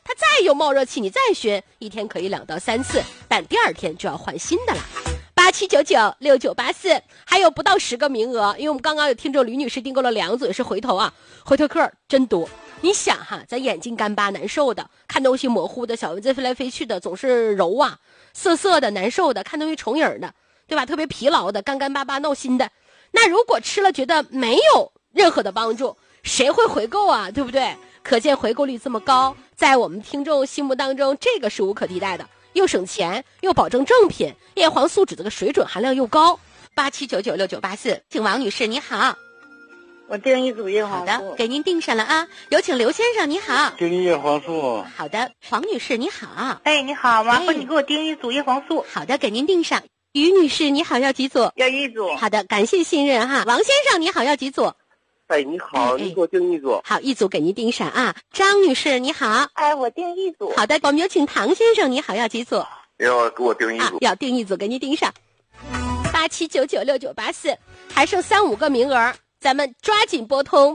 它再有冒热气，你再熏，一天可以2到3次，但第2天就要换新的了。87996984，还有不到10个名额，因为我们刚刚有听众吕女士订购了2组，也是回头啊，回头客真多。你想哈，咱眼睛干巴难受的，看东西模糊的，小蚊子飞来飞去的，总是揉啊，涩涩的难受的，看东西重影的，对吧？特别疲劳的，干干巴巴闹心的，那如果吃了觉得没有任何的帮助，谁会回购啊？对不对？可见回购率这么高，在我们听众心目当中，这个是无可替代的，又省钱又保证正品，叶黄素酯这个水准含量又高。87996984，请王女士你好。 我订一组叶黄素。 好的，给您订上了啊。有请刘先生，你好。 订叶黄素。 好的，黄女士你好。 哎，你好，麻烦你给我订一组叶黄素。 好的，给您订上。于女士你好，要几组？ 要1组。 好的，感谢信任哈。王先生你好，要几组？ 哎，你好，你给我订1组。 好，1组给您订上啊。张女士你好。 哎，我订1组。 好的，我们有请唐先生，你好，要几组？ 要给我订1组。 要订1组，给您订上。87996984，还剩3-5个名额，咱们抓紧拨通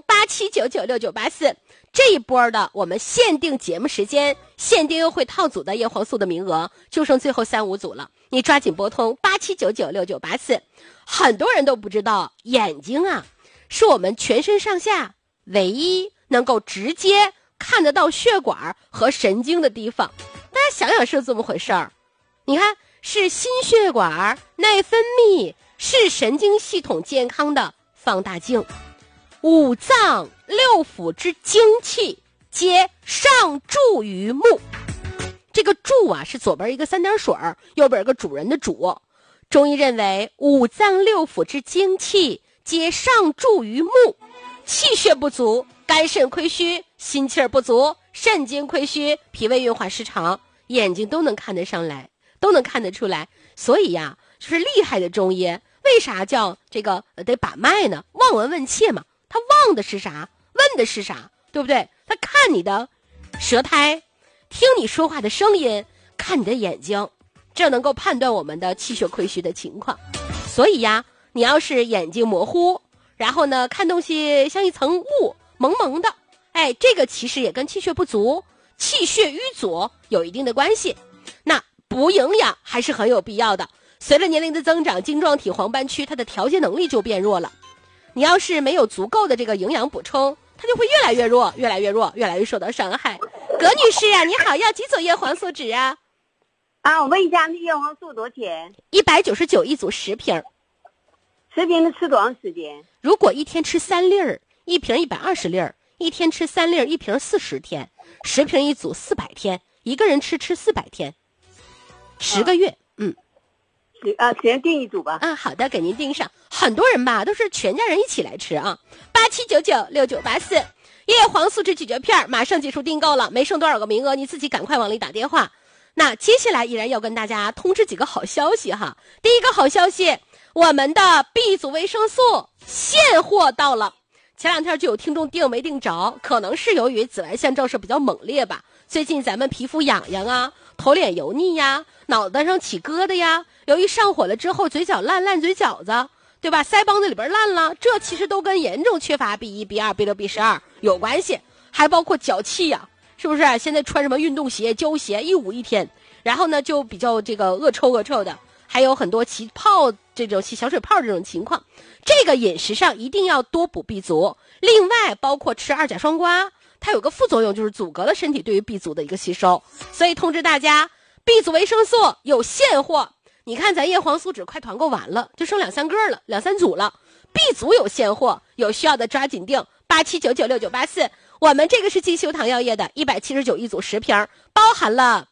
87996984。这一波的我们限定节目时间、限定优惠套组的叶黄素的名额就剩最后3-5组了，你抓紧拨通87996984。很多人都不知道，眼睛啊是我们全身上下唯一能够直接看得到血管和神经的地方。大家想想是这么回事儿，你看是心血管、内分泌，是神经系统健康的放大镜。五脏六腑之精气皆上注于目。这个注啊是左边一个3点水，右边一个主人的主。中医认为五脏六腑之精气皆上注于目，气血不足，肝肾亏虚，心气儿不足，肾精亏虚，脾胃运化失常，眼睛都能看得上来，都能看得出来。所以呀，就是厉害的中医，为啥叫这个得把脉呢？望闻问切嘛，他望的是啥，问的是啥，对不对？他看你的舌苔，听你说话的声音，看你的眼睛，这能够判断我们的气血亏虚的情况。所以呀，你要是眼睛模糊，然后呢看东西像一层雾，蒙蒙的，哎，这个其实也跟气血不足、气血瘀阻有一定的关系。那补营养还是很有必要的。随着年龄的增长，晶状体黄斑区它的调节能力就变弱了。你要是没有足够的这个营养补充，它就会越来越弱，越来越弱，越来越受到伤害。葛女士啊，你好，要几组叶黄素酯啊？ 我问一下，那叶黄素多少钱 ？199一组10瓶。 10瓶能吃多长时间？ 如果一天吃3粒儿，一瓶120粒儿，一天吃3粒儿，一瓶40天，10瓶一组400天，一个人吃400天，10个月。 先订1组吧。 好的，给您订上。很多人吧都是全家人一起来吃啊。87996984，叶黄素酯咀嚼片马上结束订购了，没剩多少个名额，你自己赶快往里打电话。那接下来依然要跟大家通知几个好消息哈。第一个好消息，我们的 B 族维生素现货到了。前2天就有听众订没订着，可能是由于紫外线照射比较猛烈吧。最近咱们皮肤痒痒啊，头脸油腻呀，脑袋上起疙瘩呀，由于上火了之后嘴角烂嘴饺子，对吧？腮帮子里边烂了，这其实都跟严重缺乏 B1、B2、B6、B12 有关系，还包括脚气呀，是不是？现在穿什么运动鞋、胶鞋一捂一天，然后呢就比较这个恶臭的，还有很多起泡这种起小水泡这种情况。这个饮食上一定要多补 B 族，另外包括吃2甲双胍，它有个副作用就是阻隔了身体对于 B 族的一个吸收，所以通知大家 B 族维生素有现货。你看咱叶黄素酯快团购完了，就剩2-3个了，2-3组了。B 族有现货，有需要的抓紧订87996984。我们这个是金修堂药业的179一组10瓶，包含了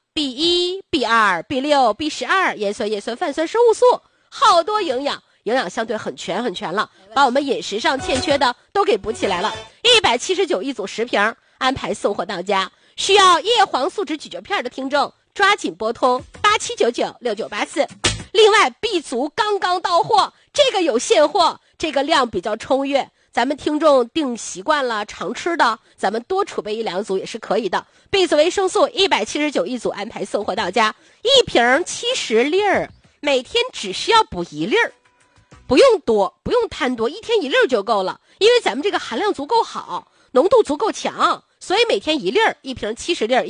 B1、B2、B6、B12 盐酸、叶酸、泛酸、生物素，好多营养相对很全了，把我们饮食上欠缺的都给补起来了。179一组10瓶，安排送货到家。需要叶黄素酯咀嚼片的听众抓紧拨通87996984。另外 B 族刚刚到货，这个有现货，这个量比较充裕，咱们听众订习惯了常吃的，咱们多储备1-2组也是可以的。 B 族维生素179一组，安排送货到家，一瓶70粒儿，每天只需要补1粒儿，不用多，不用贪多，一天1粒儿就够了。因为咱们这个含量足够好，浓度足够强，所以每天1粒儿，一瓶70粒儿。